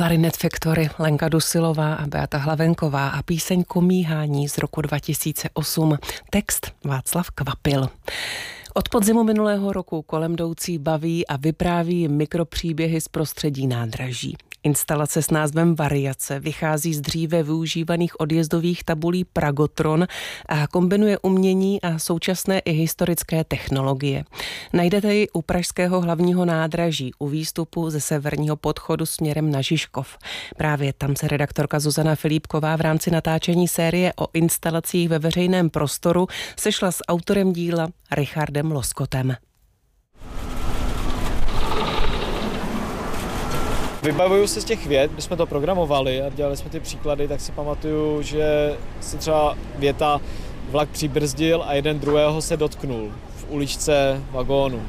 Clarinet Factory, Lenka Dusilová a Beata Hlavenková a píseň Komíhání z roku 2008. Text Václav Kvapil. Od podzimu minulého roku kolem jdoucí baví a vypráví mikropříběhy z prostředí nádraží. Instalace s názvem Variace vychází z dříve využívaných odjezdových tabulí Pragotron a kombinuje umění a současné i historické technologie. Najdete ji u pražského hlavního nádraží u výstupu ze severního podchodu směrem na Žižkov. Právě tam se redaktorka Zuzana Filipková v rámci natáčení série o instalacích ve veřejném prostoru sešla s autorem díla Richardem Loskotem. Vybavuju se z těch vět, když jsme to programovali a dělali jsme ty příklady, tak si pamatuju, že si třeba věta vlak přibrzdil a jeden druhého se dotknul v uličce vagónu.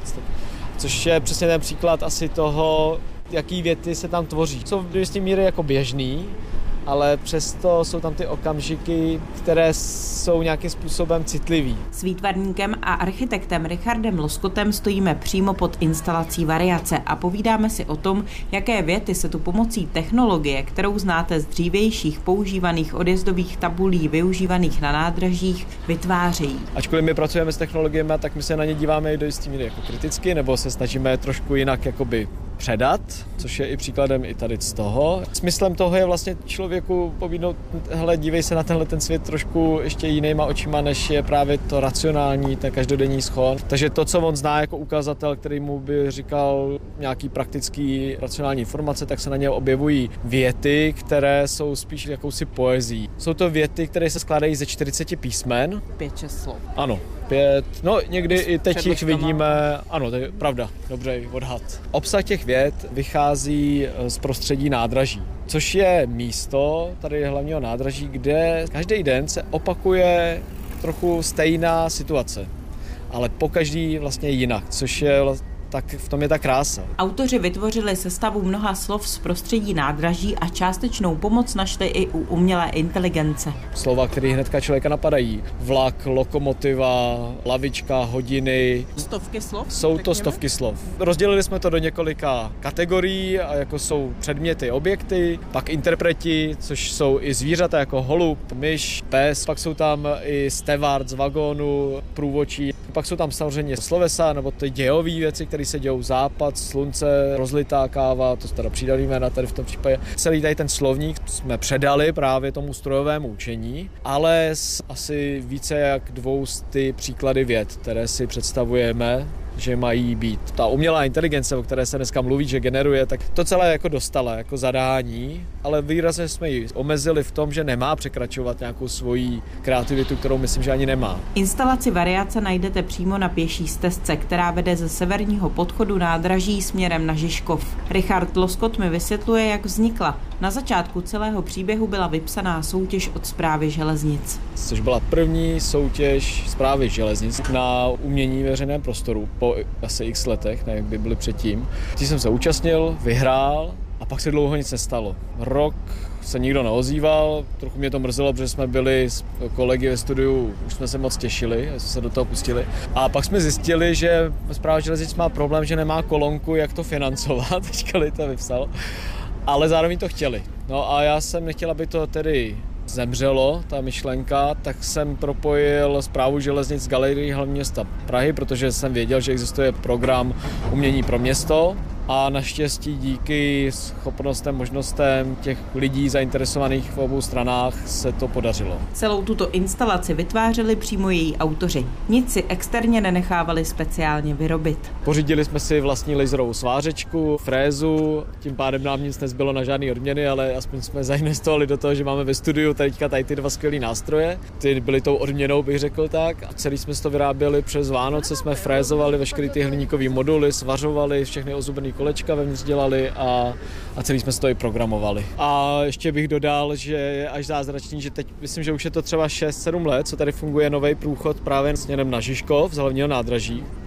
Což je přesně ten příklad asi toho, jaký věty se tam tvoří. Jsou do jisté míry jako běžný, ale přesto jsou tam ty okamžiky, které jsou nějakým způsobem citlivý. S výtvarníkem a architektem Richardem Loskotem stojíme přímo pod instalací Variace a povídáme si o tom, jaké věty se tu pomocí technologie, kterou znáte z dřívějších používaných odjezdových tabulí využívaných na nádražích, vytvářejí. Ačkoliv my pracujeme s technologiemi, tak my se na ně díváme i do jisté míry jako kriticky, nebo se snažíme trošku jinak jakoby předat, což je i příkladem i tady z toho. Smyslem toho je vlastně člověku povídnout, hele, dívej se na tenhle ten svět trošku ještě jinýma očima, než je právě to racionální, ten každodenní schod. Takže to, co on zná jako ukazatel, který mu by říkal nějaký praktický racionální informace, tak se na ně objevují věty, které jsou spíš jakousi poezí. Jsou to věty, které se skládají ze 40 písmen. 5-6 slov. Ano. 5, no někdy i teď jich vidíme, ano, to je pravda, dobře odhad. Obsah těch vět vychází z prostředí nádraží, což je místo tady hlavního nádraží, kde každý den se opakuje trochu stejná situace, ale pokaždý vlastně jinak, což je tak v tom je ta krása. Autoři vytvořili sestavu mnoha slov z prostředí nádraží a částečnou pomoc našli i u umělé inteligence. Slova, které hnedka člověka napadají. Vlak, lokomotiva, lavička, hodiny. Stovky slov? Jsou to stovky slov. Rozdělili jsme to do několika kategorií, a jako jsou předměty, objekty, pak interpreti, což jsou i zvířata jako holub, myš, pes, pak jsou tam i stevard z vagónu, průvodčí, pak jsou tam samozřejmě slovesa nebo ty dějové věci, které se dějou, západ, slunce, rozlitá káva, to teda přidali jména tady v tom případě. Celý tady ten slovník jsme předali právě tomu strojovému učení, ale s asi více jak 200 příklady vět, které si představujeme, že mají být. Ta umělá inteligence, o které se dneska mluví, že generuje, tak to celé jako dostala jako zadání, ale výrazně jsme ji omezili v tom, že nemá překračovat nějakou svoji kreativitu, kterou myslím, že ani nemá. Instalaci Variace najdete přímo na pěší stezce, která vede ze severního podchodu nádraží směrem na Žižkov. Richard Loskot mi vysvětluje, jak vznikla. Na začátku celého příběhu byla vypsaná soutěž od Správy železnic. Což byla první soutěž Správy železnic na umění veřejném prostoru po asi x letech, nevím, jak by byly předtím. Tím jsem se účastnil, vyhrál a pak se dlouho nic nestalo. Rok se nikdo neozýval, trochu mě to mrzelo, protože jsme byli s kolegy ve studiu, už jsme se moc těšili, jsme se do toho pustili. A pak jsme zjistili, že Správa železnic má problém, že nemá kolonku, jak to financovat, teďka to vypsal, ale zároveň to chtěli. No a já jsem nechtěl, aby to tedy zemřelo, ta myšlenka, tak jsem propojil Správu železnic s Galerií hlavního města Prahy, protože jsem věděl, že existuje program Umění pro město a naštěstí díky schopnostem, možnostem těch lidí zainteresovaných v obou stranách se to podařilo. Celou tuto instalaci vytvářeli přímo její autoři. Nic si externě nenechávali speciálně vyrobit. Pořídili jsme si vlastní laserovou svářečku, frézu, tím pádem nám nic nezbylo na žádný odměny, ale aspoň jsme zainvestovali do toho, že máme ve studiu teďka tady ty dva skvělý nástroje. Ty byly tou odměnou, bych řekl tak. A celý jsme to vyráběli přes Vánoce, jsme frézovali veškeré ty hliníkové moduly, svařovali, všechny ozubené kolečka vevnitř dělali a celý jsme to i programovali. A ještě bych dodal, že je až zázračný, že teď myslím, že už je to třeba 6-7 let, co tady funguje nový průchod právě směrem na Žižkov z hlavního nádraží.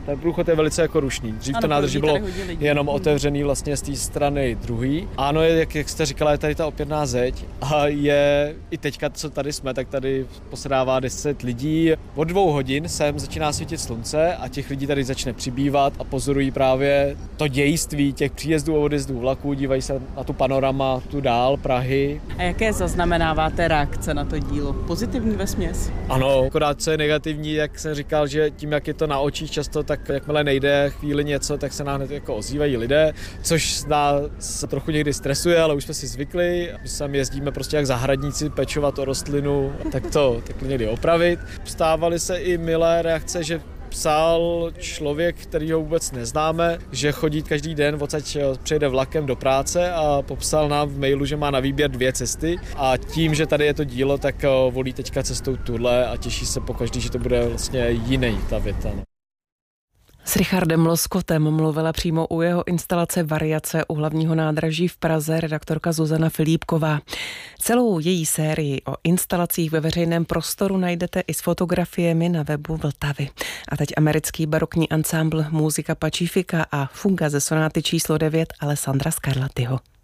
Ten průchod je velice jako rušný. Dřív to nádrží bylo jenom otevřený vlastně z té strany druhý. Ano, jak jste říkala, je tady ta opěrná zeď a je i teďka, co tady jsme, tak tady posedává 10 lidí. Od 2 hodin sem začíná svítit slunce a těch lidí tady začne přibývat a pozorují právě to dějství těch příjezdů a odjezdů vlaků, dívají se na tu panorama, tu dál Prahy. A jaké zaznamenáváte reakce na to dílo? Pozitivní vesměs? Ano, akorát co je negativní, jak jsem říkal, že tím, jak je to na očích často, tak jakmile nejde chvíli něco, tak se nám hned jako ozývají lidé, což nás trochu někdy stresuje, ale už jsme si zvykli. My sem jezdíme prostě jak zahradníci pečovat o rostlinu, tak to někdy opravit. Stávaly se i milé reakce, že psal člověk, který ho vůbec neznáme, že chodí každý den, odsaď přijede vlakem do práce a popsal nám v mailu, že má na výběr 2 cesty a tím, že tady je to dílo, tak volí teďka cestou tuhle a těší se pokaždý, že to bude vlastně jiný ta věta. S Richardem Loskotem mluvila přímo u jeho instalace Variace u hlavního nádraží v Praze redaktorka Zuzana Filipková. Celou její sérii o instalacích ve veřejném prostoru najdete i s fotografiemi na webu Vltavy. A teď americký barokní ansámbl Musica Pacifica a Fuga ze sonáty číslo 9 Alessandra Scarlattiho.